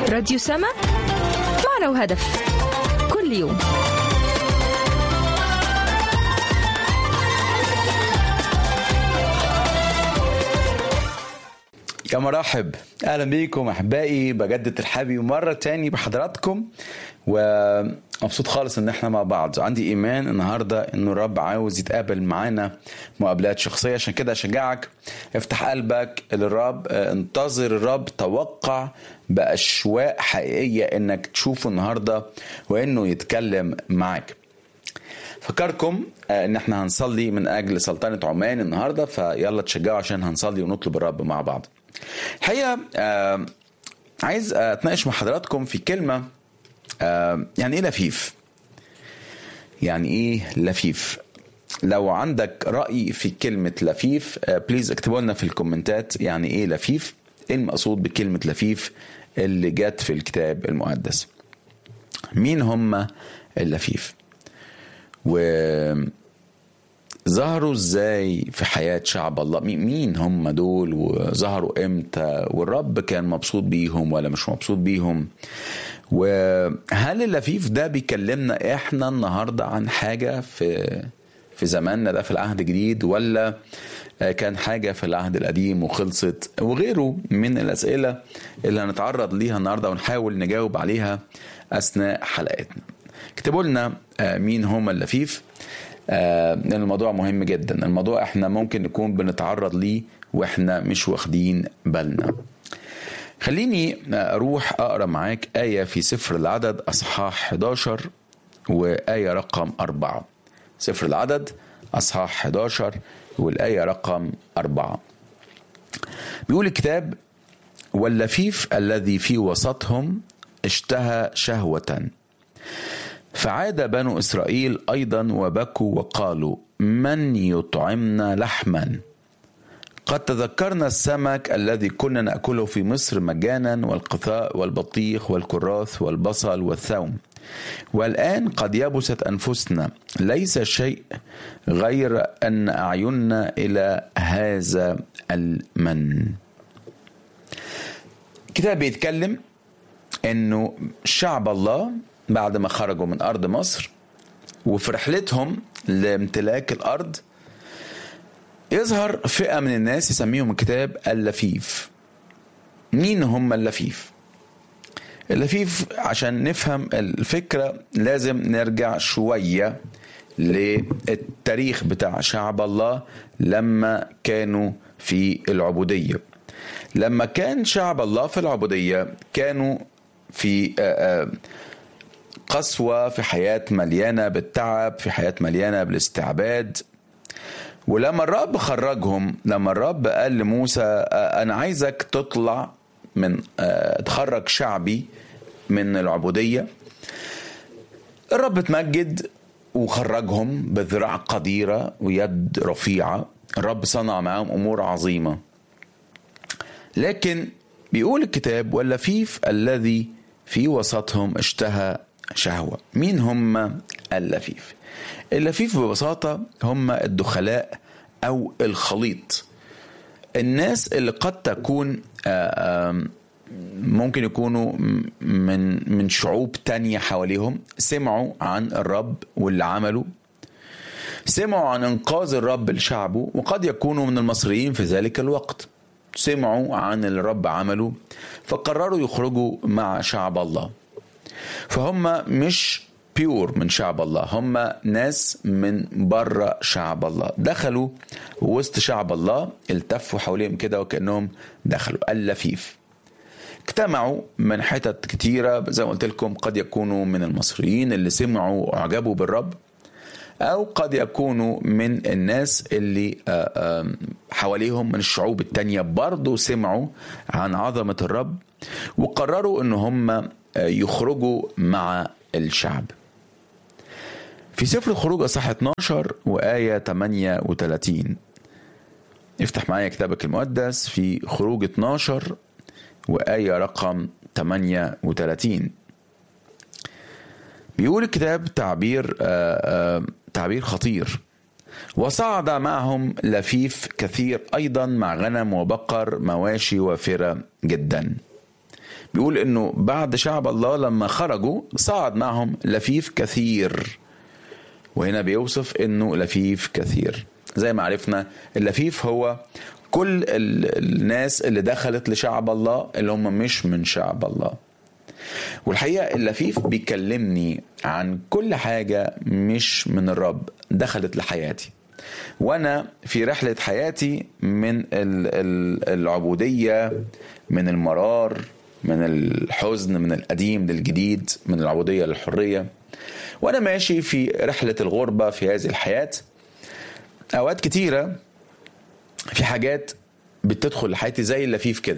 راديو سما، معنى وهدف كل يوم. يا مرحب، اهلا بيكم احبائي، بجدد ترحابي مرة تاني بحضراتكم، ومبسوط خالص ان احنا مع بعض. عندي ايمان النهاردة انه الرب عاوز يتقابل معانا مقابلات شخصية، عشان كده اشجعك افتح قلبك للرب، انتظر الرب، توقع بأشواق حقيقية انك تشوفه النهاردة وانه يتكلم معاك. فكركم ان احنا هنصلي من اجل سلطنة عمان النهاردة، فيلا تشجعوا عشان هنصلي ونطلب الرب مع بعض. الحقيقة عايز اتناقش مع حضراتكم في كلمة، يعني ايه لفيف؟ يعني ايه لفيف؟ لو عندك رأي في كلمة لفيف بليز اكتبوا لنا في الكومنتات يعني ايه لفيف، ايه المقصود بكلمة لفيف اللي جت في الكتاب المقدس. مين هم اللفيف؟ وظهروا ازاي في حياة شعب الله؟ مين هم دول وظهروا امتى؟ والرب كان مبسوط بيهم ولا مش مبسوط بيهم؟ وهل اللفيف ده بيكلمنا احنا النهاردة عن حاجة في زماننا ده في العهد الجديد، ولا كان حاجة في العهد القديم وخلصت؟ وغيره من الأسئلة اللي هنتعرض ليها النهاردة ونحاول نجاوب عليها أثناء حلقتنا. اكتبوا لنا مين هم اللفيف، لأن الموضوع مهم جدا. الموضوع احنا ممكن نكون بنتعرض ليه واحنا مش واخدين بالنا. خليني اروح اقرأ معاك آية في سفر العدد اصحاح 11 وآية رقم 4. سفر العدد اصحاح 11 والآية رقم 4. بيقول الكتاب: واللفيف الذي في وسطهم اشتهى شهوة، فعاد بنو إسرائيل أيضا وبكوا وقالوا: من يطعمنا لحما؟ قد تذكرنا السمك الذي كنا نأكله في مصر مجانا، والقثاء والبطيخ والكراث والبصل والثوم، والآن قد يبست أنفسنا، ليس شيء غير أن أعيننا إلى هذا المن. الكتاب بيتكلم أنه شعب الله بعد ما خرجوا من أرض مصر وفي رحلتهم لامتلاك الأرض، يظهر فئة من الناس يسميهم الكتاب اللفيف. مين هم اللفيف؟ اللفيف عشان نفهم الفكرة لازم نرجع شوية للتاريخ بتاع شعب الله لما كانوا في العبودية. لما كان شعب الله في العبودية كانوا في قسوة، في حياة مليانة بالتعب، في حياة مليانة بالاستعباد. ولما الرب خرجهم، لما الرب قال لموسى أنا عايزك تطلع من تخرج شعبي من العبودية، الرب تمجد وخرجهم بذراع قديرة ويد رفيعة. الرب صنع معهم أمور عظيمة. لكن بيقول الكتاب: واللفيف الذي في وسطهم اشتهى شهوة. مين هم اللفيف؟ اللفيف ببساطة هم الدخلاء أو الخليط، الناس اللي قد تكون ممكن يكونوا من شعوب تانية حواليهم، سمعوا عن الرب واللي عمله، سمعوا عن انقاذ الرب لشعبه، وقد يكونوا من المصريين في ذلك الوقت، سمعوا عن اللي الرب عمله فقرروا يخرجوا مع شعب الله. فهم مش بيور من شعب الله، هم ناس من بره شعب الله، دخلوا وسط شعب الله، التفوا حواليهم كده وكأنهم دخلوا اللفيف. اجتمعوا من حتت كتيرة زي ما قلت لكم، قد يكونوا من المصريين اللي سمعوا وعجبوا بالرب، أو قد يكونوا من الناس اللي حواليهم من الشعوب التانية برضو سمعوا عن عظمة الرب وقرروا أن هم يخرجوا مع الشعب. في سفر الخروج أصحاح 12 وآية 38. افتح معايا كتابك المقدس في خروج 12 وآية رقم 38. بيقول الكتاب تعبير خطير: وصعد معهم لفيف كثير أيضا مع غنم وبقر مواشي وافرة جدا. بيقول انه بعد شعب الله لما خرجوا صعد معهم لفيف كثير، وهنا بيوصف انه لفيف كثير. زي ما عرفنا اللفيف هو كل الناس اللي دخلت لشعب الله اللي هم مش من شعب الله. والحقيقة اللفيف بيكلمني عن كل حاجة مش من الرب دخلت لحياتي، وانا في رحلة حياتي من العبودية، من المرار، من الحزن، من القديم للجديد، من العبودية للحرية، وانا ماشي في رحلة الغربة في هذه الحياة. اوقات كتيرة في حاجات بتدخل لحياتي زي اللفيف كده،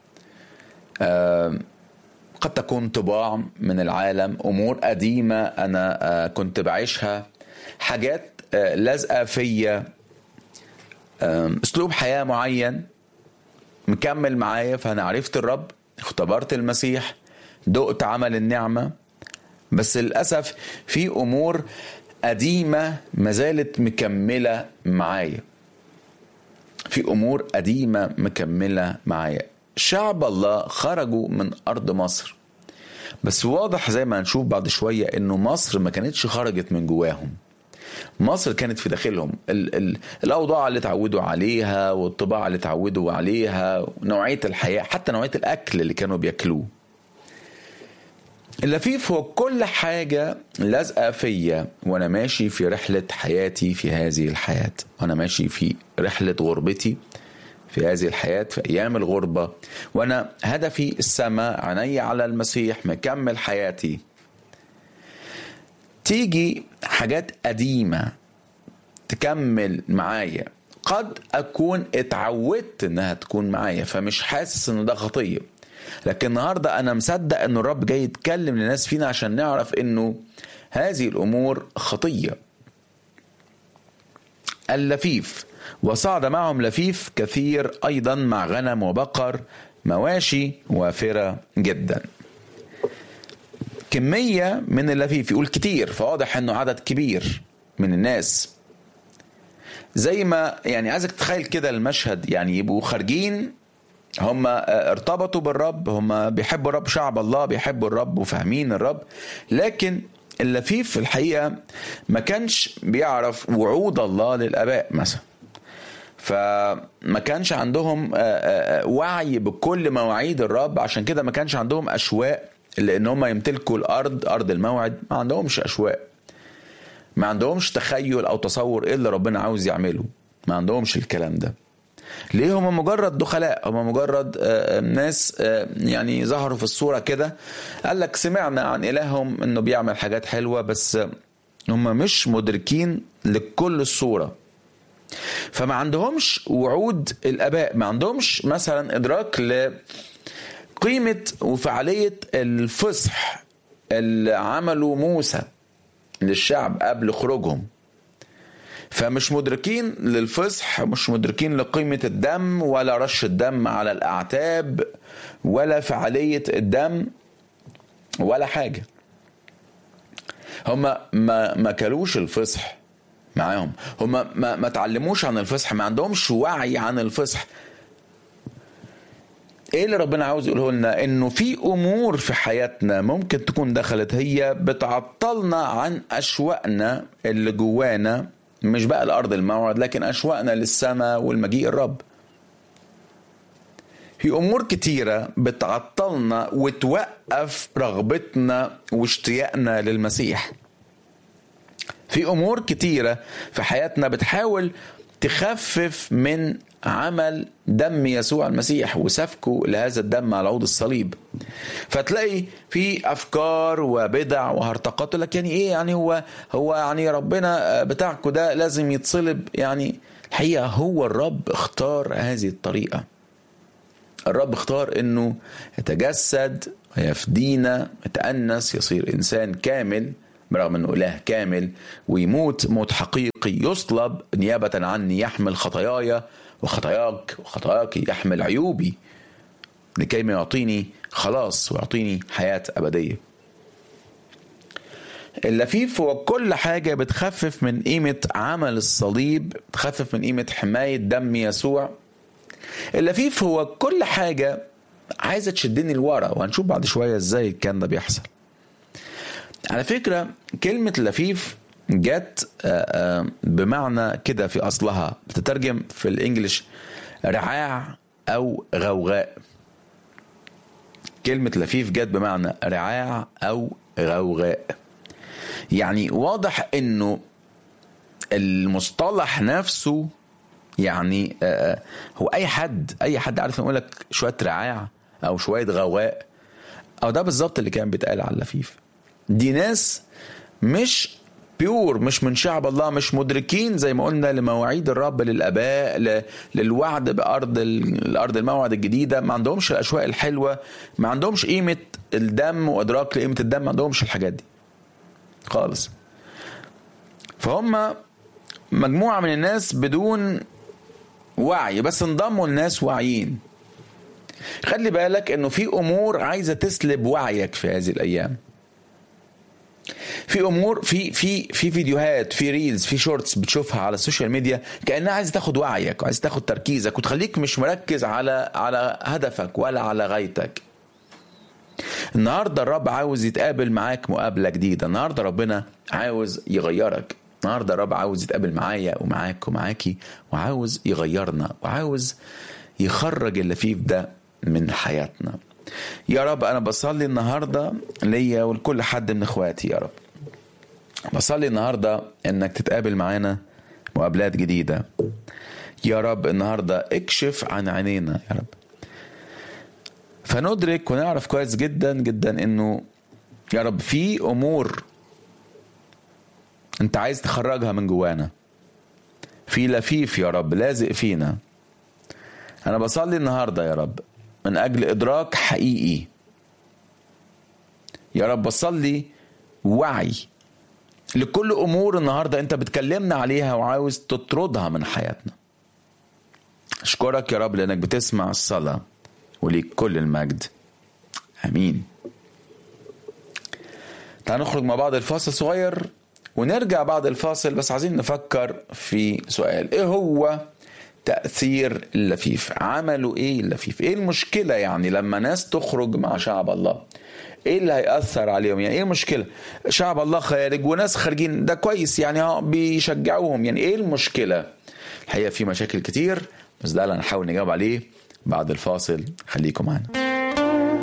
قد تكون طباع من العالم، امور قديمة انا كنت بعيشها، حاجات لازقة فيا، اسلوب حياة معين مكمل معايا. فانا عرفت الرب، اختبرت المسيح، دقت عمل النعمة، بس للأسف في امور قديمة ما زالت مكملة معايا، في امور قديمة مكملة معايا. شعب الله خرجوا من ارض مصر، بس واضح زي ما هنشوف بعد شوية انه مصر ما كانتش خرجت من جواهم، مصر كانت في داخلهم. الأوضاع اللي تعودوا عليها والطباع اللي تعودوا عليها ونوعية الحياة، حتى نوعية الأكل اللي كانوا بيأكلوه. اللفيف هو كل حاجة لازقة فيا وأنا ماشي في رحلة حياتي في هذه الحياة، وأنا ماشي في رحلة غربتي في هذه الحياة، في أيام الغربة، وأنا هدفي السماء، عيني على المسيح، مكمل حياتي. تيجي حاجات قديمة تكمل معايا، قد أكون اتعودت إنها تكون معايا فمش حاسس إنه ده خطية، لكن النهاردة أنا مصدق إنه الرب جاي يتكلم للناس فينا عشان نعرف إنه هذه الأمور خطية. اللفيف وصعد معهم لفيف كثير أيضا مع غنم وبقر، مواشي وافرة جدا. كمية من اللفيف، يقول كتير، فواضح انه عدد كبير من الناس. زي ما يعني عايزك تتخيل كده المشهد، يعني يبقوا خارجين، هم ارتبطوا بالرب، هم بيحبوا الرب، شعب الله بيحبوا الرب وفاهمين الرب، لكن اللفيف في الحقيقة ما كانش بيعرف وعود الله للآباء مثلا، فما كانش عندهم وعي بكل مواعيد الرب، عشان كده ما كانش عندهم أشواق لأن هم يمتلكوا الأرض، أرض الموعد. ما عندهمش أشواق، ما عندهمش تخيل أو تصور إيه اللي ربنا عاوز يعمله، ما عندهمش الكلام ده. ليه؟ هم مجرد دخلاء، هم مجرد ناس يعني ظهروا في الصورة كده، قال لك سمعنا عن إلههم إنه بيعمل حاجات حلوة، بس هم مش مدركين لكل الصورة. فما عندهمش وعود الآباء، ما عندهمش مثلا إدراك قيمة وفعالية الفصح اللي عملوا موسى للشعب قبل خروجهم. فمش مدركين للفصح، مش مدركين لقيمة الدم ولا رش الدم على الأعتاب ولا فعالية الدم ولا حاجة. هم ما كلوش الفصح معاهم، هم ما تعلموش عن الفصح، ما عندهمش وعي عن الفصح. ايه اللي ربنا عاوز يقوله لنا؟ انه في امور في حياتنا ممكن تكون دخلت هي بتعطلنا عن اشواقنا اللي جوانا، مش بقى الارض الموعد، لكن اشواقنا للسماء والمجيء الرب. في امور كتيرة بتعطلنا وتوقف رغبتنا واشتياقنا للمسيح. في امور كتيرة في حياتنا بتحاول تخفف من عمل دم يسوع المسيح وسفكه لهذا الدم على عود الصليب. فتلاقي في افكار وبدع وهرطقات لك، يعني ايه يعني هو يعني ربنا بتاعكم ده لازم يتصلب؟ يعني الحقيقة هو الرب اختار هذه الطريقة، الرب اختار انه يتجسد ويفدينا، يتأنس، يصير انسان كامل برغم انه اله كامل، ويموت موت حقيقي، يصلب نيابة عني، يحمل خطاياي وخطاياك وخطاياك، يحمل عيوبي لكي ما يعطيني خلاص ويعطيني حياة أبدية. اللفيف هو كل حاجة بتخفف من قيمة عمل الصليب، بتخفف من قيمة حماية دم يسوع. اللفيف هو كل حاجة عايزة تشدني لورا، وهنشوف بعد شوية ازاي كان ده بيحصل. على فكرة كلمة لفيف جت بمعنى كده في أصلها، بتترجم في الإنجليش رعاع أو غوغاء. كلمة لفيف جت بمعنى رعاع أو غوغاء. يعني واضح إنه المصطلح نفسه يعني هو أي حد عارف نقول لك شوية رعاع أو شوية غوغاء، أو ده بالظبط اللي كان بيتقال على اللفيف. دي ناس مش بيور، مش من شعب الله، مش مدركين زي ما قلنا لمواعيد الرب للآباء، للوعد بأرض الأرض الموعد الجديدة. ما عندهمش الأشواق الحلوة، ما عندهمش قيمة الدم وإدراك لقيمة الدم، ما عندهمش الحاجات دي خالص. فهم مجموعة من الناس بدون وعي، بس انضموا الناس واعيين. خلي بالك انه في امور عايزة تسلب وعيك في هذه الايام. في امور في فيديوهات، في ريلز، في شورتس بتشوفها على السوشيال ميديا كأنها عايزة تاخد وعيك وعايزة تاخد تركيزك وتخليك مش مركز على هدفك ولا على غايتك. النهاردة الرب عاوز يتقابل معاك مقابلة جديدة. النهاردة ربنا عاوز يغيرك. النهاردة الرب عاوز يتقابل معايا ومعاك ومعاكي، وعاوز يغيرنا، وعاوز يخرج اللفيف ده من حياتنا. يا رب أنا بصلي النهاردة ليا ولكل حد من إخواتي. يا رب بصلي النهاردة إنك تتقابل معانا مقابلات جديدة. يا رب النهاردة اكشف عن عينينا يا رب، فندرك ونعرف كويس جدا جدا إنه يا رب في أمور أنت عايز تخرجها من جوانا، في لفيف يا رب لازق فينا. أنا بصلي النهاردة يا رب من أجل إدراك حقيقي. يا رب بصلي وعي لكل أمور النهاردة أنت بتكلمنا عليها وعاوز تطردها من حياتنا. أشكرك يا رب لأنك بتسمع الصلاة، وليك كل المجد. آمين. تعال نخرج مع بعض الفاصل صغير ونرجع بعد الفاصل، بس عايزين نفكر في سؤال: إيه هو تأثير اللفيف؟ عملوا إيه اللفيف؟ إيه المشكلة يعني لما ناس تخرج مع شعب الله؟ إيه اللي هيأثر عليهم؟ يعني إيه المشكلة؟ شعب الله خارج وناس خارجين، ده كويس يعني بيشجعوهم، يعني إيه المشكلة؟ الحقيقة في مشاكل كتير، بس ده اللي هنحاول نجاوب عليه بعد الفاصل. خليكم معنا.